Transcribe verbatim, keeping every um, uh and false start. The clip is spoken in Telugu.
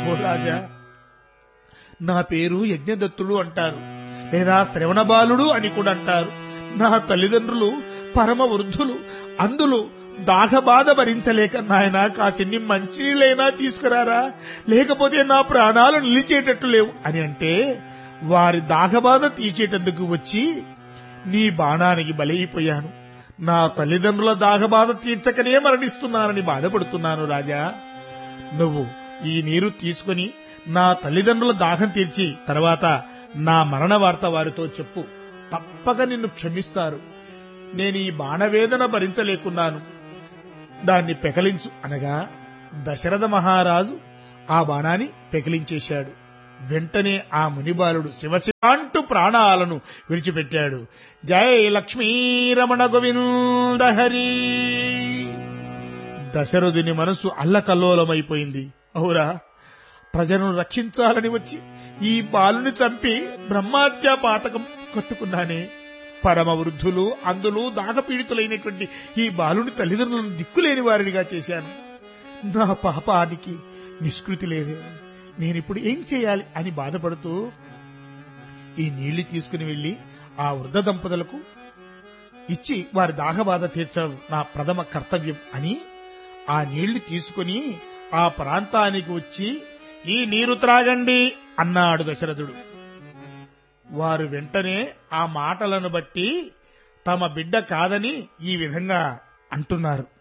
ఓ రాజా, నా పేరు యజ్ఞదత్తుడు అంటారు, లేదా శ్రవణ బాలుడు అని కూడా అంటారు. నా తల్లిదండ్రులు పరమ వృద్ధులు, అందులో దాహబాధ భరించలేక నాయన కాసిన్ని మంచినీళ్ళైనా తీసుకురారా, లేకపోతే నా ప్రాణాలు నిలిచేటట్టు లేవు అని అంటే, వారి దాహబాధ తీర్చేటందుకు వచ్చి నీ బాణానికి బలైపోయాను. నా తల్లిదండ్రుల దాహబాధ తీర్చకనే మరణిస్తున్నానని బాధపడుతున్నాను రాజా. నువ్వు ఈ నీరు తీసుకుని నా తల్లిదండ్రుల దాహం తీర్చి తర్వాత నా మరణ వార్త వారితో చెప్పు, తప్పక నిన్ను క్షమిస్తారు. నేను ఈ బాణవేదన భరించలేకున్నాను, దాన్ని పెకలించు అనగా దశరథ మహారాజు ఆ బాణాన్ని పెకిలించేశాడు. వెంటనే ఆ మునిబాలుడు శివశివాంటూ ప్రాణాలను విడిచిపెట్టాడు. జై లక్ష్మీరమణ గోవింద హరి. దశరథుని మనసు అల్లకల్లోలమైపోయింది. అవురా, ప్రజలను రక్షించాలని వచ్చి ఈ బాలుని చంపి బ్రహ్మహత్యా పాతకం కట్టుకున్నానే. పరమ వృద్ధులు, అందులో దాహపీడితులైనటువంటి ఈ బాలుని తల్లిదండ్రులను దిక్కులేని వారినిగా చేశాను. నా పాపానికి నిష్కృతి లేదే, నేనిప్పుడు ఏం చేయాలి అని బాధపడుతూ ఈ నీళ్లు తీసుకుని వెళ్లి ఆ వృద్ధ దంపతులకు ఇచ్చి వారి దాహబాధ తీర్చడం నా ప్రథమ కర్తవ్యం అని ఆ నీళ్లు తీసుకుని ఆ ప్రాంతానికి వచ్చి ఈ నీరు త్రాగండి అన్నాడు దశరథుడు. వారు వెంటనే ఆ మాటలను బట్టి తమ బిడ్డ కాదని ఈ విధంగా అంటున్నారు.